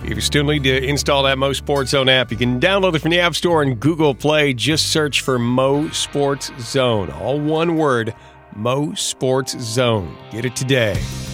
If you still need to install that Mo Sports Zone app, you can download it from the App Store and Google Play. Just search for Mo Sports Zone. All one word, Mo Sports Zone. Get it today.